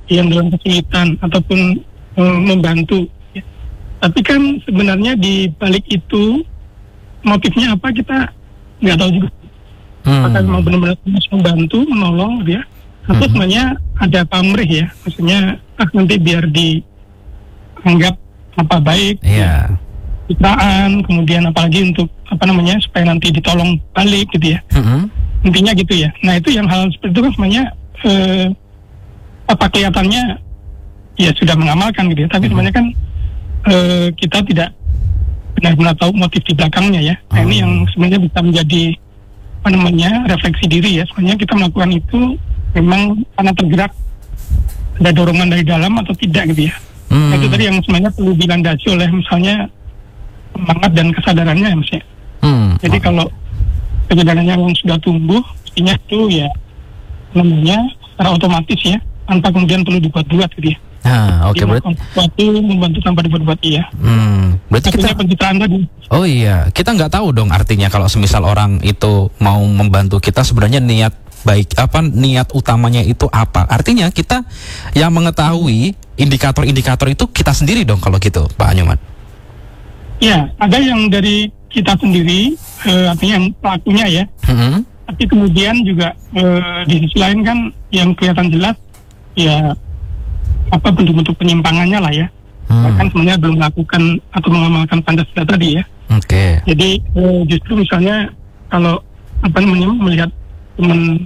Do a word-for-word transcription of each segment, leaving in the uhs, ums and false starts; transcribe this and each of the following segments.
yang dalam kesulitan ataupun uh, membantu. Ya. Tapi kan sebenarnya di balik itu motifnya apa kita nggak tahu juga. Hmm. Apakah mau benar-benar membantu, menolong dia, atau hmm. sebenarnya ada pamrih ya, maksudnya ah nanti biar dianggap apa baik, yeah. citraan, kemudian apalagi untuk apa namanya supaya nanti ditolong balik gitu ya. Hmm. Intinya gitu ya. Nah itu yang hal seperti itu kan sebenarnya eh, apa kelihatannya ya sudah mengamalkan gitu ya, tapi hmm. sebenarnya kan eh, kita tidak benar-benar tahu motif di belakangnya ya. Nah hmm. ini yang sebenarnya bisa menjadi apa namanya refleksi diri ya. Sebenarnya kita melakukan itu memang karena tergerak ada dorongan dari dalam atau tidak gitu ya. Hmm. Nah, itu tadi yang sebenarnya perlu dilandasi oleh misalnya semangat dan kesadarannya ya Mas ya. Hmm. Jadi kalau kesadarannya yang sudah tumbuh, mestinya itu ya namanya secara otomatis ya, tanpa kemudian perlu dibuat-buat gitu ya. Ah, oke, okay, berarti sesuatu membantu tanpa dibuat-buat iya. Hmm, berarti kita pencitraan tadi. Oh iya, kita nggak tahu dong artinya kalau semisal orang itu mau membantu kita sebenarnya niat baik apa niat utamanya itu apa? Artinya kita yang mengetahui indikator-indikator itu kita sendiri dong kalau gitu, Pak Nyoman. Ya, ada yang dari kita sendiri, eh, artinya yang pelakunya ya. Hmm. Tapi kemudian juga eh, di sisi lain kan yang kelihatan jelas ya apa bentuk-bentuk penyimpangannya lah ya. Hmm. Bahkan sebenarnya belum melakukan atau mengamalkan Pancasila tadi ya. Oke. Okay. Jadi eh, justru misalnya kalau apa namanya melihat teman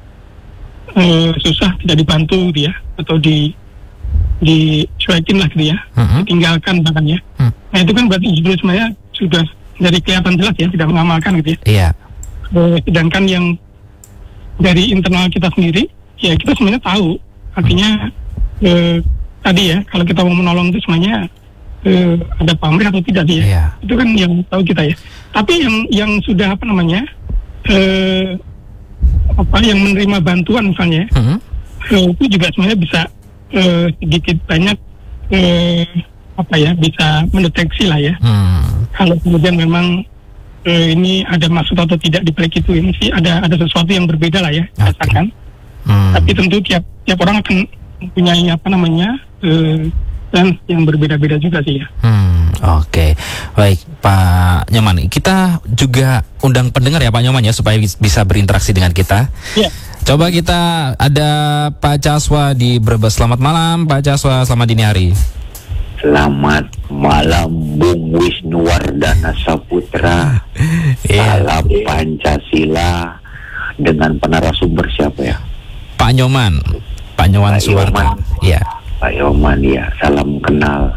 eh, susah tidak dibantu dia atau di dicuekin lah gitu ya, hmm. ditinggalkan bahkan ya. Hmm. Nah itu kan berarti justru sebenarnya sudah dari kelihatan jelas ya tidak mengamalkan gitu ya. Iya. Eh, sedangkan yang dari internal kita sendiri ya kita sebenarnya tahu artinya Eh, tadi ya kalau kita mau menolong itu semuanya eh, ada pamrih atau tidak sih ya yeah. Itu kan yang tahu kita ya. Tapi yang yang sudah apa namanya eh, apa yang menerima bantuan misalnya mm-hmm. eh, itu juga sebenarnya bisa eh, sedikit banyak eh, apa ya bisa mendeteksi lah ya mm. Kalau kemudian memang eh, ini ada maksud atau tidak di balik itu ini sih ada ada sesuatu yang berbeda lah ya rasakan. Okay. Mm. Tapi tentu tiap tiap orang akan mempunyai apa namanya eh, dan yang berbeda-beda juga sih ya. Hmm, Oke, okay. Baik Pak Nyoman, kita juga undang pendengar ya Pak Nyoman ya supaya bisa berinteraksi dengan kita. Yeah. Coba kita ada Pak Caswa di Brebes. Selamat malam Pak Caswa, selamat dini hari. Selamat malam Bung Wisnuwardana Saputra. Yeah. Salam Pancasila. Dengan penarasumber siapa ya? Pak Nyoman. Pak Nyoman Suwarta, ya. Pak Nyoman, ya. Salam kenal.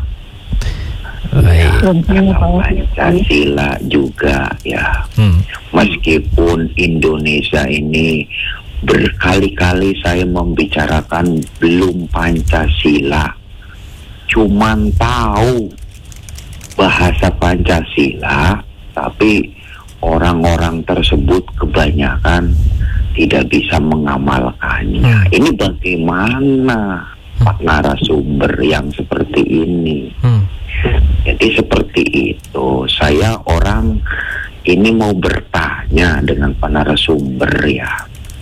Baik. Salam Pancasila juga, ya. Hmm. Meskipun Indonesia ini berkali-kali saya membicarakan belum Pancasila, cuman tahu bahasa Pancasila, tapi orang-orang tersebut kebanyakan tidak bisa mengamalkannya. Hmm. Ini bagaimana hmm. Pak narasumber yang seperti ini? Hmm. Jadi seperti itu. Saya orang ini mau bertanya dengan Pak narasumber ya.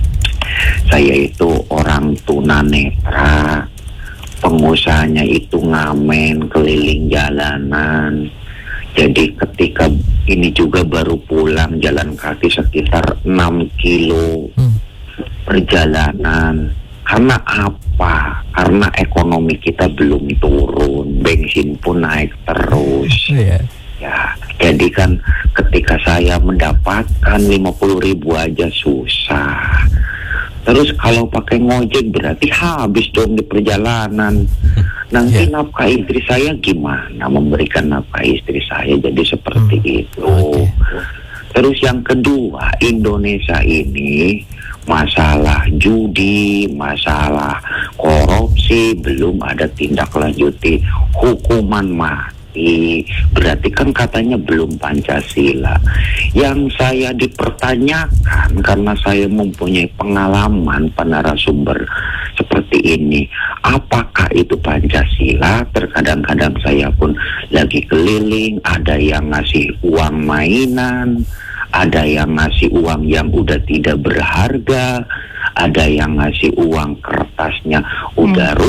Saya itu orang tunanetra, pengusahanya itu ngamen keliling jalanan. Jadi ketika ini juga baru pulang jalan kaki sekitar enam kilo hmm. perjalanan. Karena apa? Karena ekonomi kita belum turun, bensin pun naik terus. Yeah. Ya, jadi kan ketika saya mendapatkan lima puluh ribu aja susah. Terus kalau pakai ngojek berarti habis dong di perjalanan. Nanti yeah. nafkah istri saya gimana? Memberikan nafkah istri saya, jadi seperti hmm. itu. Okay. Terus yang kedua, Indonesia ini masalah judi, masalah korupsi, belum ada tindak lanjuti hukuman mati. Berarti kan katanya belum Pancasila. Yang saya dipertanyakan karena saya mempunyai pengalaman penarasumber seperti ini, apakah itu Pancasila? Terkadang-kadang saya pun lagi keliling, ada yang ngasih uang mainan, ada yang ngasih uang yang udah tidak berharga, ada yang ngasih uang kertasnya udah rusak.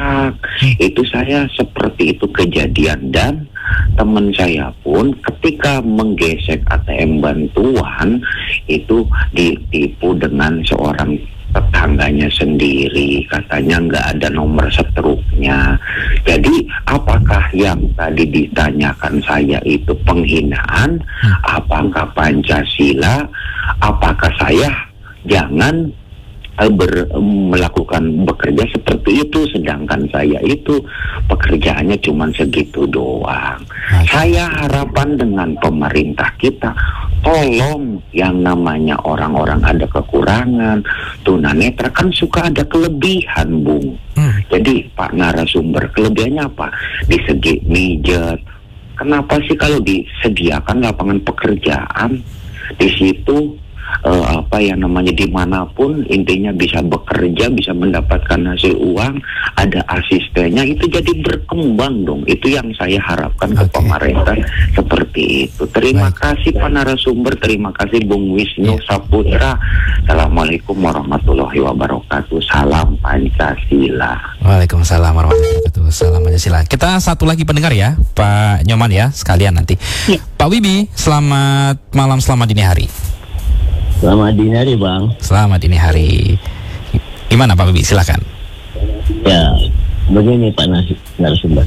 rusak. Itu saya seperti itu kejadian, dan teman saya pun ketika menggesek A T M bantuan itu ditipu dengan seorang tetangganya sendiri, katanya nggak ada nomor setruknya. Jadi apakah yang tadi ditanyakan saya itu penghinaan? Apakah Pancasila? Apakah saya jangan Ber, melakukan bekerja seperti itu, sedangkan saya itu pekerjaannya cuma segitu doang. Okay. Saya harapan dengan pemerintah kita, tolong yang namanya orang-orang ada kekurangan, tunanetra kan suka ada kelebihan, Bung. Hmm. Jadi Pak narasumber, kelebihannya apa? Di segi mijet. Kenapa sih kalau disediakan lapangan pekerjaan di situ? Uh, apa yang namanya dimanapun intinya bisa bekerja, bisa mendapatkan hasil uang, ada asistennya, itu jadi berkembang dong. Itu yang saya harapkan okay. ke pemerintah seperti itu. Terima Baik. kasih Pak narasumber, terima kasih Bung Wisnu yeah. Saputra. Assalamualaikum warahmatullahi wabarakatuh. Salam Pancasila. Waalaikumsalam warahmatullahi wabarakatuh. Salam Pancasila. Kita satu lagi pendengar ya, Pak Nyoman ya, sekalian nanti. Yeah. Pak Wibi, selamat malam, selamat dini hari. Selamat dini hari, Bang. Selamat dini hari. Gimana Pak Bibi? Silakan. Ya, begini Pak narasumber.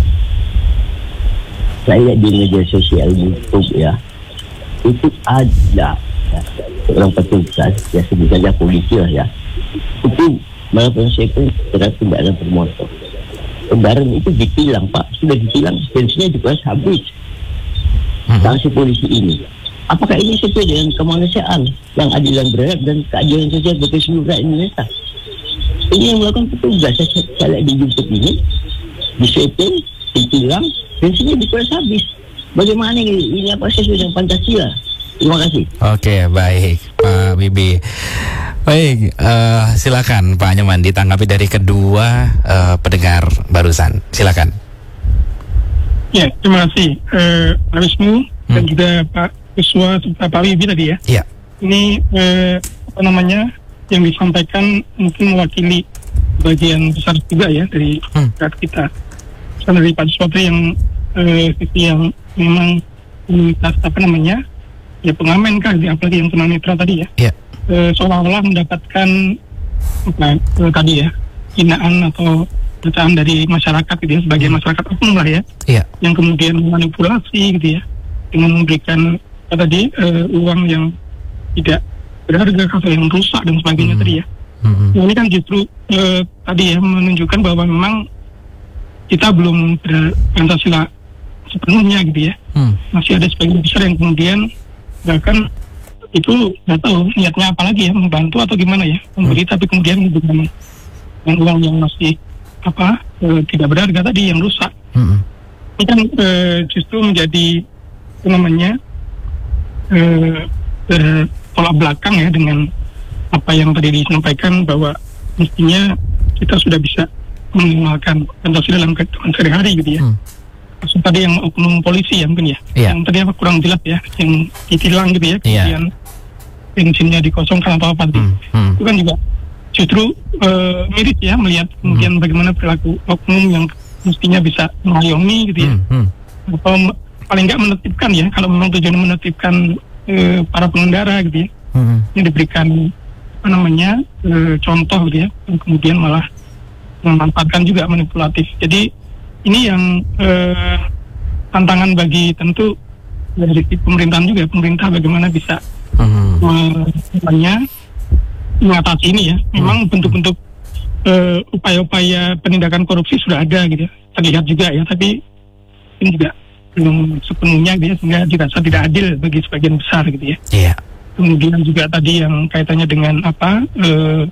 Saya di media sosial YouTube ya, itu ada ya, orang petugas, ya sebut saja polisi lah ya, itu melakukan sekuen terhadap kendaraan bermotor. Kendaraan itu ditilang, Pak. Sudah ditilang, bensinnya juga habis. Hmm. Sanksi polisi ini, apakah ini sesuai dengan kemanusiaan yang adil dan beradab dan keadilan sosial bagi seluruh rakyat Indonesia? Ini yang melakukan petugas. Saya, saya lihat di YouTube ini, disetting, ditilang, bensinnya dikuras habis. Bagaimana ini? Ini apa sesuai dengan Pancasila? Terima kasih. Oke, baik Pak Bibi. Baik, uh, silakan Pak Nyoman ditanggapi dari kedua uh, pendengar barusan. Silakan. Ya, terima kasih uh, Pak Wisnu hmm. dan juga Pak Kuswa serta Pak Wibi tadi ya. Iya. Ini eh, apa namanya yang disampaikan mungkin mewakili bagian besar juga ya dari rakyat hmm. kita. Misalnya dari Pak Kuswa yang eh, yang memang komunitas apa namanya ya pengamen kan, apalagi yang tunanetra tadi ya. Iya. Eh, seolah-olah mendapatkan apa eh, tadi ya hinaan atau bacaan dari masyarakat gitu ya, sebagai masyarakat umum lah ya. Iya. Yang kemudian memanipulasi gitu ya dengan memberikan tadi uh, uang yang tidak berharga atau yang rusak dan sebagainya hmm. tadi ya. Hmm. Nah, ini kan justru uh, tadi ya menunjukkan bahwa memang kita belum Pancasila sepenuhnya gitu ya. Hmm. Masih ada sebagian besar yang kemudian bahkan itu nggak tahu niatnya apa lagi ya, membantu atau gimana ya, memberi hmm. tapi kemudian dengan, dengan uang yang masih apa uh, tidak berharga tadi yang rusak. Hmm. Ini kan uh, justru menjadi apa namanya Uh, bertolak belakang ya dengan apa yang tadi disampaikan bahwa mestinya kita sudah bisa menggunakan Pancasila dalam kehidupan sehari-hari gitu ya. Hmm. Maksud tadi yang oknum polisi ya mungkin ya, yeah. yang tadi apa kurang jelas ya, yang ditilang gitu ya, kemudian yeah. bensinnya dikosongkan atau apa tadi, hmm. Hmm. itu kan juga justru uh, mirip ya melihat kemudian hmm. bagaimana perilaku oknum yang mestinya bisa mengayomi gitu ya, hmm. Hmm. atau paling nggak menertibkan ya, kalau memang tujuan menertibkan e, para pengendara gitu ya, mm-hmm. yang diberikan apa namanya e, contoh gitu ya, dan kemudian malah memanfaatkan juga manipulatif. Jadi ini yang e, tantangan bagi tentu dari pemerintahan juga, pemerintah bagaimana bisa mm-hmm. e, mengatasi ini ya. Memang mm-hmm. bentuk-bentuk e, upaya-upaya penindakan korupsi sudah ada gitu ya, terlihat juga ya, tapi ini juga belum sepenuhnya gitu ya, sehingga dirasa tidak adil bagi sebagian besar gitu ya. Yeah. Kemudian juga tadi yang kaitannya dengan apa uh,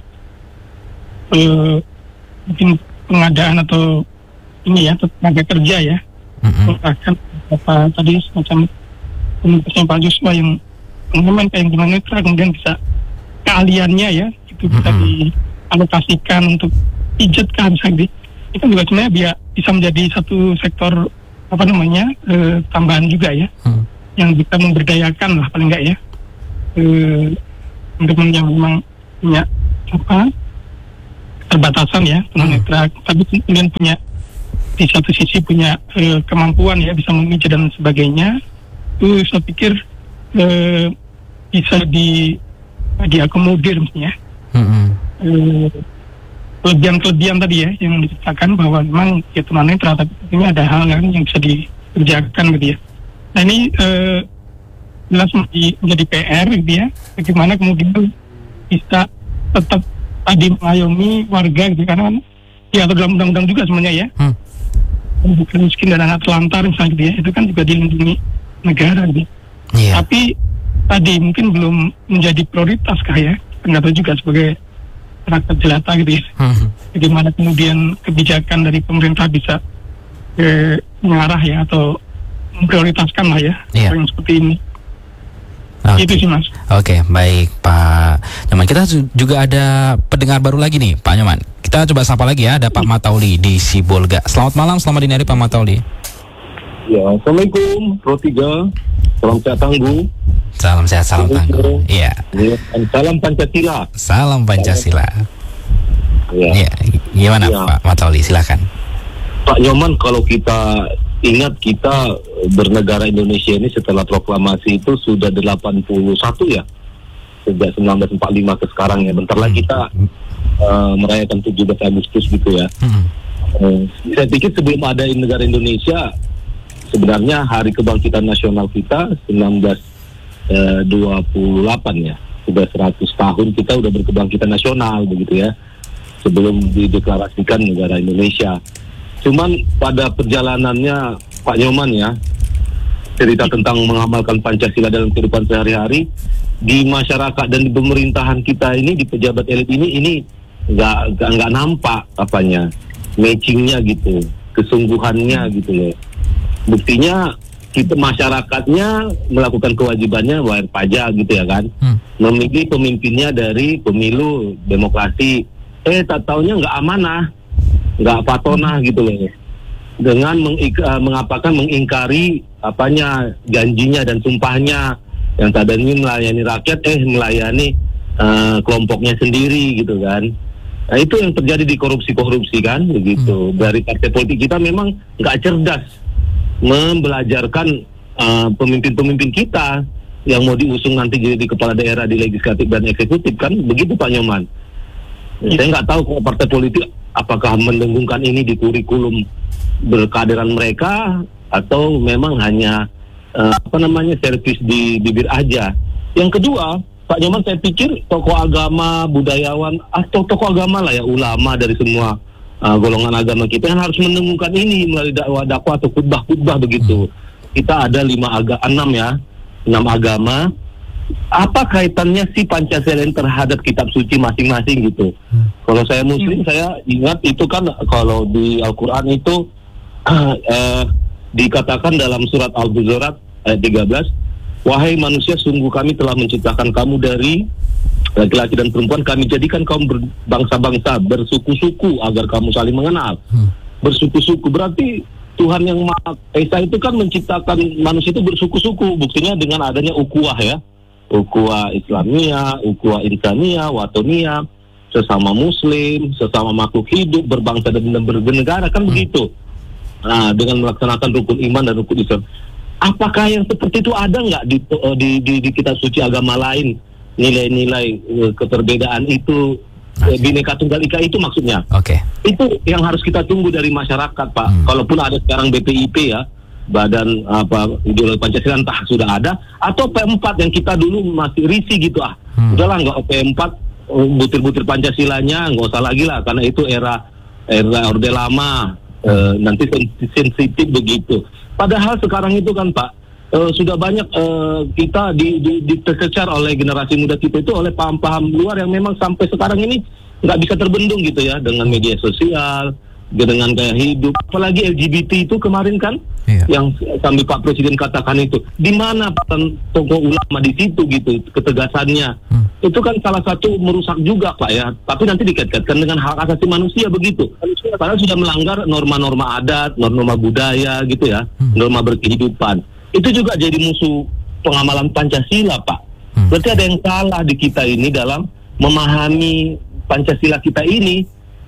uh, mungkin pengadaan atau ini ya tenaga kerja ya, mm-hmm. akan apa tadi semacam komunitasnya Pak Joshua yang pengamen kayak tunanetra kemudian bisa keahliannya ya itu mm-hmm. bisa dialokasikan untuk pijatkan misalnya, itu juga sebenarnya biar bisa menjadi satu sektor apa namanya e, tambahan juga ya, hmm. yang bisa memberdayakan lah paling enggak ya teman-teman yang memang punya apa keterbatasan ya tunanetra, hmm. tapi kemudian punya di satu sisi punya uh, kemampuan ya bisa memijat dan sebagainya, itu saya pikir uh, bisa di diakomodir misalnya. Hmm. Uh, kelebihan-kelebihan tadi ya yang diceritakan bahwa memang ya tunanetra, tapi ini ada hal yang bisa dikerjakan gitu ya. Nah ini uh, jelas menjadi P R gitu ya, bagaimana kemudian bisa tetap tadi mengayomi warga gitu, karena kan ya atau dalam undang-undang juga semuanya ya. Hmm. Bukan miskin dan anak telantar misalnya gitu ya, itu kan juga dilindungi negara gitu. Yeah. Tapi tadi mungkin belum menjadi prioritas kah ya, nggak tahu juga sebagai rakyat jelata gitu ya. Hmm. Bagaimana kemudian kebijakan dari pemerintah bisa eh, mengarah ya atau memprioritaskan lah ya, yeah. yang seperti ini. Okay. Itu sih Mas. Oke, okay, baik Pak Nyoman. Kita juga ada pendengar baru lagi nih Pak Nyoman. Kita coba sapa lagi ya, ada Pak Matauli di Sibolga. Selamat malam, selamat dini hari Pak Matauli. Ya, Assalamualaikum Pro tiga. Salam sehat tangguh. Salam sehat, salam tangguh. Iya. Ya, salam Pancasila. Salam Pancasila. Iya. Ya, gimana ya. Pak Matauli, silakan. Pak Nyoman, kalau kita ingat kita bernegara Indonesia ini setelah proklamasi itu sudah delapan puluh satu ya, sejak seribu sembilan ratus empat puluh lima ke sekarang ya. Bentar lagi kita uh, merayakan tujuh belas Agustus gitu ya. Hmm. Uh, saya pikir sebelum ada negara Indonesia, sebenarnya Hari Kebangkitan Nasional kita seribu sembilan ratus dua puluh delapan ya, sudah seratus tahun kita udah berkebangkitan nasional begitu ya, sebelum dideklarasikan negara Indonesia. Cuman pada perjalanannya Pak Nyoman ya, cerita tentang mengamalkan Pancasila dalam kehidupan sehari-hari di masyarakat dan di pemerintahan kita ini, di pejabat elit ini, ini nggak nggak nampak apanya matchingnya gitu, kesungguhannya gitu loh. Buktinya kita masyarakatnya melakukan kewajibannya bayar pajak gitu ya kan, hmm. memilih pemimpinnya dari pemilu demokrasi, eh tak taunya nggak amanah, nggak patonah gitu loh, dengan mengik- uh, mengapakan mengingkari apanya janjinya dan sumpahnya yang tadinya melayani rakyat eh melayani uh, kelompoknya sendiri gitu kan. Nah itu yang terjadi di korupsi-korupsi kan begitu. Hmm. Dari partai politik kita memang nggak cerdas membelajarkan uh, pemimpin-pemimpin kita yang mau diusung nanti jadi kepala daerah di legislatif dan eksekutif kan begitu Pak Nyoman. Ya. Saya nggak tahu kalau partai politik apakah mendengungkan ini di kurikulum berkaderan mereka atau memang hanya uh, apa namanya servis di bibir aja. Yang kedua, Pak Nyoman, saya pikir tokoh agama, budayawan atau tokoh agama lah ya, ulama dari semua uh, golongan agama kita yang harus mendengungkan ini melalui dakwah-dakwah atau khutbah-khutbah begitu. Kita ada lima aga enam ya, enam agama. Apa kaitannya si Pancasila terhadap kitab suci masing-masing gitu? Hmm. Kalau saya Muslim, hmm. saya ingat itu kan kalau di Al-Quran itu uh, uh, dikatakan dalam surat Al-Hujurat ayat tiga belas, wahai manusia, sungguh kami telah menciptakan kamu dari laki-laki dan perempuan, kami jadikan kaum berbangsa-bangsa, bersuku-suku agar kamu saling mengenal. Hmm. Bersuku-suku berarti Tuhan yang Maha Esa itu kan menciptakan manusia itu bersuku-suku, buktinya dengan adanya ukhuwah ya. Ukhuwah Islamiyah, ukhuwah Insaniyah, Watoniyah, sesama Muslim, sesama makhluk hidup, berbangsa dan bernegara kan hmm. begitu. Nah, dengan melaksanakan rukun iman dan rukun Islam. Apakah yang seperti itu ada nggak di, di, di, di kitab suci agama lain? Nilai-nilai uh, keperbedaan itu, uh, Bhinneka Tunggal Ika itu maksudnya. Oke. Okay. Itu yang harus kita tunggu dari masyarakat, Pak. Hmm. Kalaupun ada sekarang B P I P ya, Badan apa Ideologi Pancasila, entah sudah ada atau P empat yang kita dulu masih risih gitu ah. Hmm. Udahlah nggak P empat butir-butir Pancasilanya nggak usah lagi lah karena itu era era Orde Lama hmm. e, nanti sensitif begitu. Padahal sekarang itu kan Pak e, sudah banyak e, kita di, di, di tercecar oleh generasi muda kita itu oleh paham-paham luar yang memang sampai sekarang ini nggak bisa terbendung gitu ya dengan media sosial, dengan gaya hidup, apalagi L G B T itu kemarin kan iya. yang sambil Pak Presiden katakan itu, di mana peran tokoh ulama di situ gitu ketegasannya, hmm. itu kan salah satu merusak juga Pak ya, tapi nanti dikaitkan dengan hak asasi manusia begitu, padahal sudah melanggar norma-norma adat, norma budaya gitu ya, hmm. norma berkehidupan, itu juga jadi musuh pengamalan Pancasila Pak. Hmm. Berarti ada yang salah di kita ini dalam memahami Pancasila kita ini.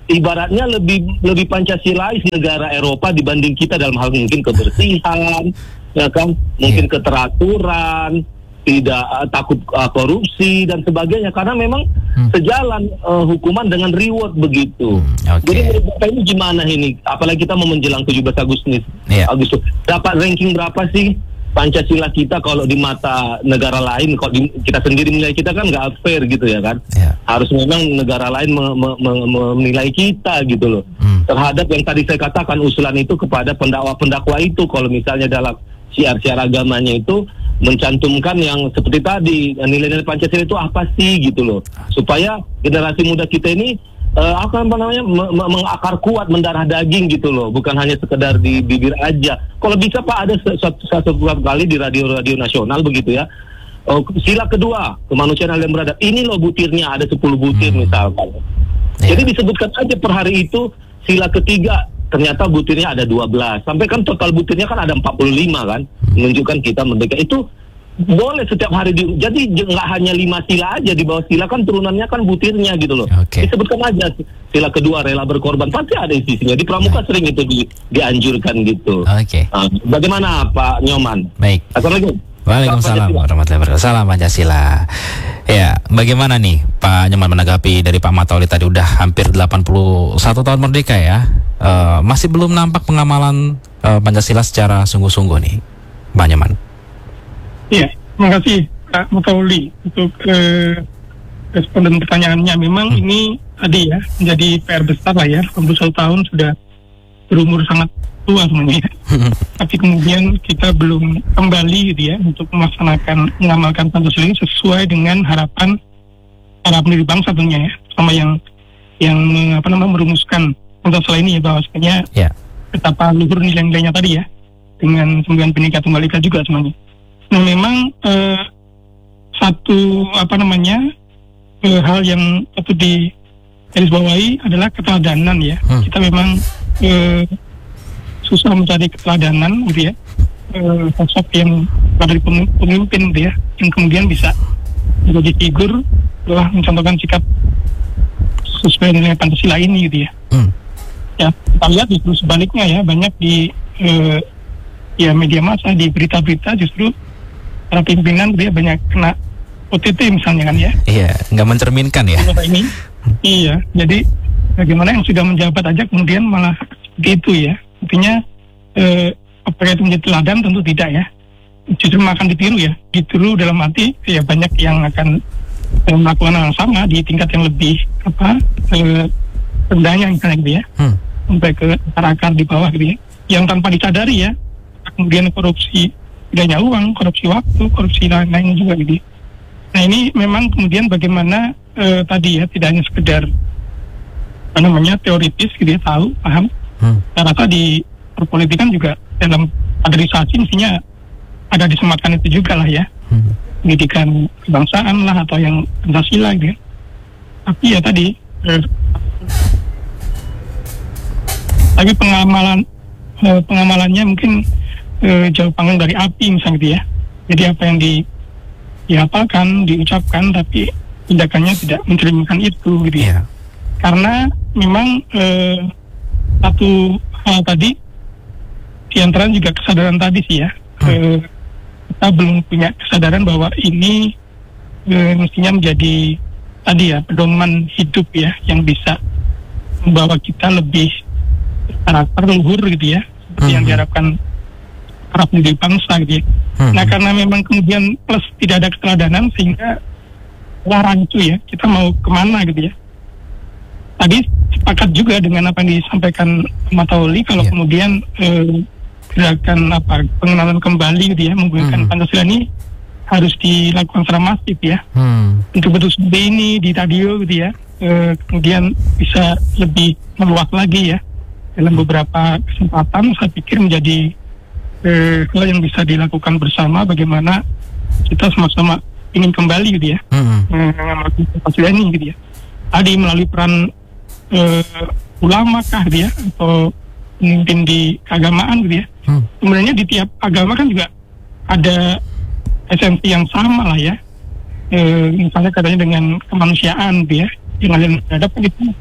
ibaratnya lebih lebih Pancasilais negara Eropa dibanding kita dalam hal mungkin kebersihan, ya kan, mungkin yeah. keteraturan, tidak uh, takut uh, korupsi dan sebagainya, karena memang hmm. sejalan uh, hukuman dengan reward begitu. Hmm, okay. Jadi menurut Bapak ini gimana ini? Apalagi kita mau menjelang tujuh belas Agustus. Yeah. Agustus. Dapat ranking berapa sih Pancasila kita kalau di mata negara lain? Kalau di, kita sendiri menilai kita kan nggak fair gitu ya kan? Yeah. Harus memang negara lain me, me, me, me, menilai kita gitu loh. Hmm. Terhadap yang tadi saya katakan usulan itu kepada pendakwa-pendakwa itu, kalau misalnya dalam syiar-syiar agamanya itu mencantumkan yang seperti tadi, nilai-nilai Pancasila itu apa sih gitu loh, supaya generasi muda kita ini uh, apa namanya me- me- mengakar kuat, mendarah daging gitu loh, bukan hanya sekedar di bibir aja. Kalau bisa Pak, ada satu, satu kali di radio-radio nasional begitu ya, uh, sila kedua kemanusiaan adil dan beradab, ini loh butirnya ada sepuluh butir hmm. misalkan. Yeah. Jadi disebutkan aja per hari itu. Sila ketiga ternyata butirnya ada dua belas, sampai kan total butirnya kan ada empat puluh lima kan, menunjukkan kita merdeka. Itu boleh setiap hari di, jadi nggak hanya lima sila aja, di bawah sila kan turunannya kan butirnya gitu loh. Okay. Disebutkan aja sila kedua rela berkorban, pasti ada isinya. Di Pramuka nah. sering itu di, dianjurkan gitu. Oke. Okay. Uh, bagaimana Pak Nyoman? Baik. Assalamualaikum. Waalaikumsalam warahmatullahi wabarakatuh. Salam Pancasila. Ya, bagaimana nih Pak Nyoman menanggapi dari Pak Matauli tadi, udah hampir delapan puluh satu tahun merdeka ya, uh, masih belum nampak pengamalan uh, Pancasila secara sungguh-sungguh nih, Pak Nyoman. Iya, terima kasih Pak Matauli untuk uh, responden pertanyaannya. Memang hmm. ini tadi ya menjadi P R besar lah ya, delapan puluh satu tahun sudah berumur sangat tua semuanya. Tapi kemudian kita belum kembali gitu ya untuk melaksanakan, mengamalkan Pancasila sesuai dengan harapan para pendiri bangsa tentunya ya, sama yang yang apa namanya merumuskan Pancasila ini ya, bahwasanya yeah. betapa luhur nilai-nilainya tadi ya, dengan sembilan Bhinneka Tunggal Ika juga semuanya. Nah memang eh, satu apa namanya eh, hal yang patut di garis bawahi adalah keteladanan ya. Hmm. Kita memang eh, susah mencari keteladanan gitu ya, e, sosok yang dari pemimpin gitu ya, yang kemudian bisa menjadi figur telah mencontohkan sikap sesuai dengan Pancasila ini gitu ya. Hmm. Ya kita lihat justru sebaliknya ya, banyak di e, ya media massa, di berita-berita justru para pimpinan gitu ya banyak kena O T T misalnya kan ya. Iya, nggak mencerminkan ya. Ini, iya, jadi bagaimana yang sudah menjabat aja kemudian malah gitu ya. Artinya eh, apakah itu menjadi teladan? Tentu tidak ya. Justru akan ditiru ya. Ditiru dalam arti ya banyak yang akan eh, melakukan hal yang sama di tingkat yang lebih apa eh, rendahnya misalnya gitu ya. Hmm. Sampai ke akar-akar di bawah gitu ya. Yang tanpa disadari ya. Kemudian korupsi bedanya uang, korupsi waktu, korupsi lain-lain juga gitu. Nah ini memang kemudian bagaimana eh, tadi ya, tidak hanya sekedar apa namanya teoritis gitu ya, tahu, paham. Hmm. Saya rasa di perpolitikan juga dalam kaderisasi mestinya ada disematkan itu juga lah ya, hmm. pendidikan kebangsaan lah atau yang Pancasila gitu ya. Tapi ya tadi eh, tapi pengamalan eh, pengamalannya mungkin eh, jauh panggang dari api misalnya gitu ya. Jadi apa yang di dihafalkan, diucapkan, tapi tindakannya tidak mencerminkan itu gitu ya. Yeah. Karena memang eh, satu hal tadi diantara juga kesadaran tadi sih ya, hmm. e, kita belum punya kesadaran bahwa ini e, mestinya menjadi tadi ya pedoman hidup ya, yang bisa membawa kita lebih karakter luhur gitu ya, seperti hmm. yang diharapkan para pendiri bangsa gitu ya. Hmm. Nah karena memang kemudian plus tidak ada keteladanan sehingga larang itu ya, kita mau kemana gitu ya. Tadi sepakat juga dengan apa yang disampaikan Matauli, kalau yeah. kemudian eh, gerakan apa pengenalan kembali gitu ya, menggunakan hmm. Pancasila ini harus dilakukan secara masif ya. Hmm. Untuk bentuk seperti ini di radio gitu ya, eh, kemudian bisa lebih meluas lagi ya dalam beberapa kesempatan. Saya pikir menjadi eh, hal yang bisa dilakukan bersama, bagaimana kita sama-sama ingin kembali gitu ya, hmm. mengamalkan Pancasila ini gitu ya. Tadi melalui peran Uh, ulama kah dia atau pemimpin di keagamaan gitu ya. Hmm. Sebenarnya di tiap agama kan juga ada esensi yang sama lah ya. E, misalnya katanya dengan kemanusiaan gitu ya, yang ada beradab gitu.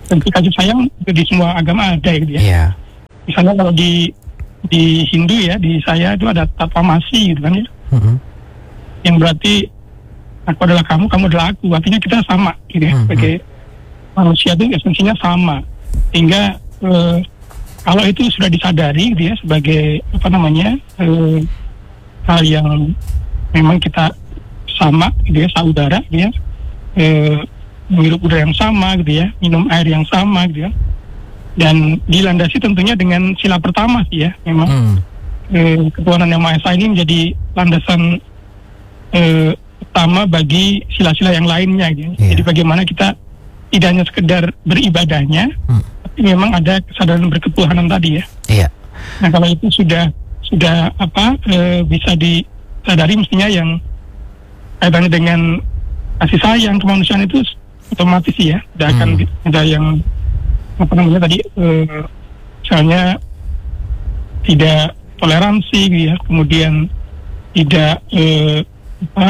bentuk kasih sayang di semua agama ada gitu ya. Yeah. Misalnya kalau di di Hindu ya, di saya itu ada tatwamasi gitu kan ya. Mm-hmm. Yang berarti aku adalah kamu, kamu adalah aku. Artinya kita sama gitu ya. Mm-hmm. Sebagai manusia itu esensinya sama. Sehingga eh, kalau itu sudah disadari gitu ya sebagai apa namanya eh, hal yang memang kita sama gitu ya, saudara gitu ya. Eh, menghirup udara yang sama gitu ya, minum air yang sama gitu ya, dan dilandasi tentunya dengan sila pertama sih ya, memang hmm. eh, ketuhanan yang Maha Esa ini menjadi landasan eh, utama bagi sila-sila yang lainnya gitu. Yeah. Jadi bagaimana kita tidak hanya sekedar beribadahnya, hmm. tapi memang ada kesadaran berketuhanan tadi ya. Yeah. Nah kalau itu sudah sudah apa eh, bisa disadari, mestinya yang kaitannya dengan kasih sayang kemanusiaan itu otomatis ya, tidak akan hmm. ada yang apa namanya tadi uh, misalnya tidak toleransi gitu ya, kemudian tidak uh, apa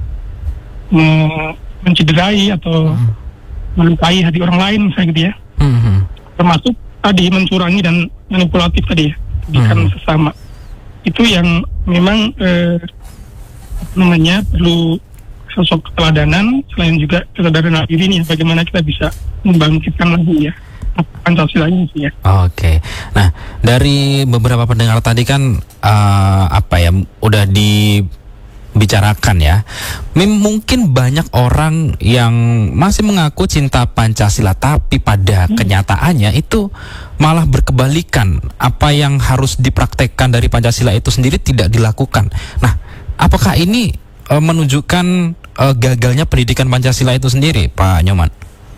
mencederai atau hmm. melukai hati orang lain misalnya gitu ya, hmm. termasuk tadi mencurangi dan manipulatif tadi ya, bukan hmm. sesama. Itu yang memang uh, apa namanya perlu sosok keteladanan, selain juga kesadaran diri ini, bagaimana kita bisa membangkitkan lagi ya Pancasila ini sih ya. Oke, nah dari beberapa pendengar tadi kan uh, apa ya udah dibicarakan ya, Mem mungkin banyak orang yang masih mengaku cinta Pancasila, tapi pada hmm. kenyataannya itu malah berkebalikan. Apa yang harus dipraktekkan dari Pancasila itu sendiri tidak dilakukan. Nah, apakah ini uh, menunjukkan uh, gagalnya pendidikan Pancasila itu sendiri, Pak Nyoman?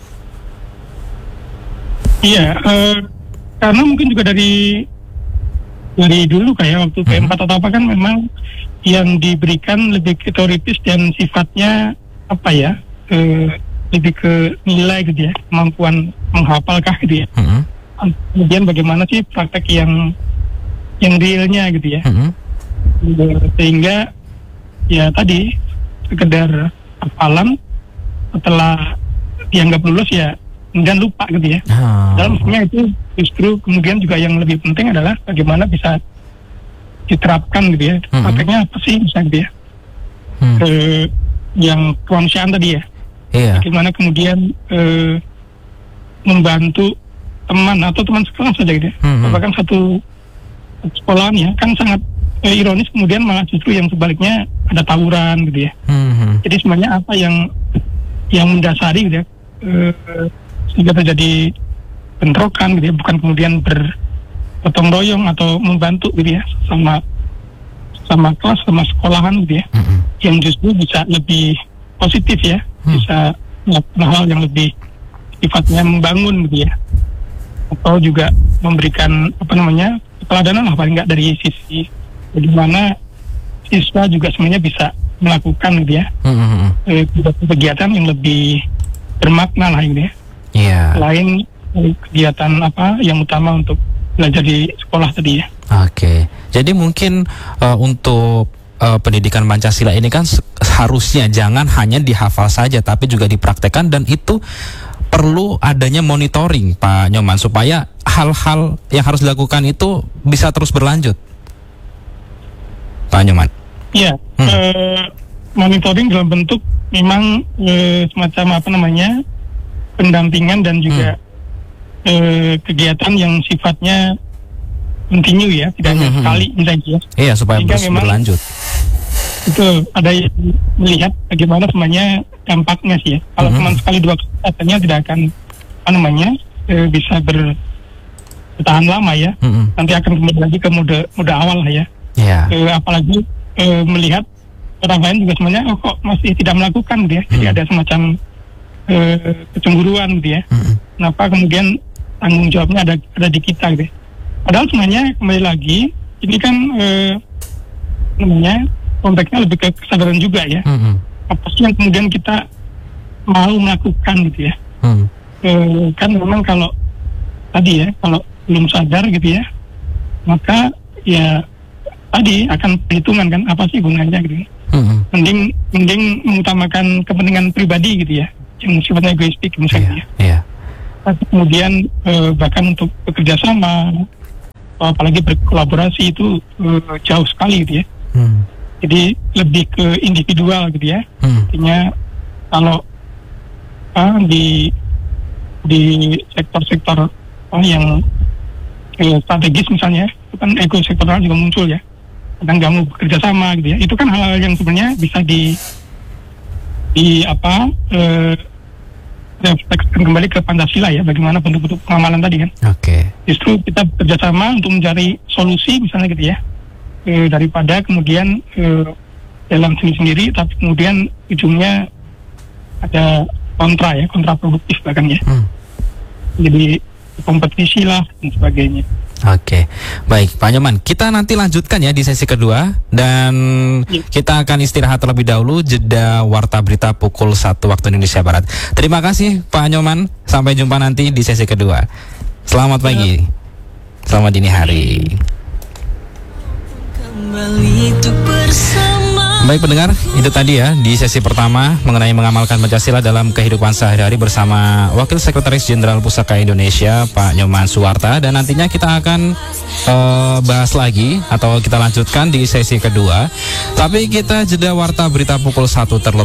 Iya, uh, karena mungkin juga dari dari dulu kayak waktu P empat hmm. atau apa kan memang yang diberikan lebih ke teoritis dan sifatnya apa ya, uh, lebih ke nilai gitu ya, kemampuan menghafalkah gitu ya. Hmm. Kemudian bagaimana sih praktek yang yang realnya gitu ya. Hmm. Sehingga ya tadi sekedar hafalan setelah dianggap lulus ya kemudian lupa gitu ya. Oh. Dalam maksudnya itu justru kemudian juga yang lebih penting adalah bagaimana bisa diterapkan gitu ya. Mm-hmm. Prakteknya apa sih misalnya gitu ya. Hmm. Ke yang kemanusiaan tadi ya. Yeah. Bagaimana kemudian eh, membantu teman atau teman sekelas saja gitu ya. Mm-hmm. Bahkan satu sekolahan ya kan sangat eh, ironis, kemudian malah justru yang sebaliknya ada tawuran gitu ya. Mm-hmm. Jadi sebenarnya apa yang yang mendasari gitu ya, eh, sehingga terjadi bentrokan gitu ya, bukan kemudian bergotong royong atau membantu gitu ya sama sama kelas, sama sekolahan gitu ya, mm-hmm. yang justru bisa lebih positif ya, mm. bisa melakukan hal yang lebih sifatnya membangun gitu ya, atau juga memberikan apa namanya keteladanan lah paling nggak dari sisi bagaimana siswa juga sebenarnya bisa melakukan gitu ya, mm-hmm. eh, kegiatan yang lebih bermakna lah gitu ya. Yeah. Selain kegiatan apa yang utama untuk belajar di sekolah tadi ya. Oke, okay. Jadi mungkin uh, untuk uh, pendidikan Pancasila ini kan seharusnya jangan hanya dihafal saja, tapi juga dipraktekkan, dan itu perlu adanya monitoring, Pak Nyoman, supaya hal-hal yang harus dilakukan itu bisa terus berlanjut, Pak Nyoman. Iya, hmm. uh, monitoring dalam bentuk memang uh, semacam apa namanya pendampingan dan juga hmm. eh, kegiatan yang sifatnya continue ya, tidak hanya hmm. sekali misalnya ya. Iya, supaya terus berlanjut. Itu ada yang melihat bagaimana sebenarnya dampaknya sih ya. Kalau hmm. cuma sekali dua kali katanya tidak akan apa namanya eh, bisa ber, bertahan lama ya. Hmm. Nanti akan kembali lagi ke mode mode awal lah ya. Yeah. Eh, apalagi eh, melihat orang lain juga sebenarnya oh kok masih tidak melakukan gitu ya. Jadi hmm. ada semacam Uh, kecemburuan gitu ya. Mm-hmm. Kenapa kemudian tanggung jawabnya ada ada di kita gitu. Padahal sebenarnya kembali lagi ini kan uh, namanya konteksnya lebih ke kesadaran juga ya. Mm-hmm. Apa sih yang kemudian kita mau melakukan gitu ya. Mm-hmm. Uh, kan memang kalau tadi ya kalau belum sadar gitu ya, maka ya tadi akan perhitungan kan apa sih gunanya gitu. Mm-hmm. Mending mending mengutamakan kepentingan pribadi gitu ya, yang sifatnya egoistik misalnya. Iya, iya. tapi kemudian uh, bahkan untuk bekerja sama, apalagi berkolaborasi itu uh, jauh sekali gitu ya. Hmm. Jadi lebih ke individual gitu ya. Hmm. Artinya kalau uh, di di sektor-sektor uh, yang uh, strategis misalnya, itu kan ego sektoral juga muncul ya. Kadang nggak mau bekerja sama gitu ya. Itu kan hal-hal yang sebenarnya bisa di di apa uh, refleksikan kembali ke Pancasila ya, bagaimana bentuk-bentuk pengamalan tadi kan. Oke. Okay. Justru kita bekerja sama untuk mencari solusi misalnya gitu ya. E, daripada kemudian e, dalam sendiri-sendiri tapi kemudian ujungnya ada kontra ya, kontraproduktif bahkan ya. Hmm. Jadi kompetisi lah dan sebagainya. Oke, baik Pak Nyoman, kita nanti lanjutkan ya di sesi kedua dan ya. Kita akan istirahat terlebih dahulu, jeda warta berita pukul satu waktu Indonesia Barat. Terima kasih Pak Nyoman, sampai jumpa nanti di sesi kedua. Selamat pagi, ya. Selamat dini hari. Baik pendengar, itu tadi ya di sesi pertama mengenai mengamalkan Pancasila dalam kehidupan sehari-hari bersama Wakil Sekretaris Jenderal Pusaka Indonesia Pak Nyoman Suwarta, dan nantinya kita akan uh, bahas lagi atau kita lanjutkan di sesi kedua. Tapi kita jeda warta berita pukul satu terlebih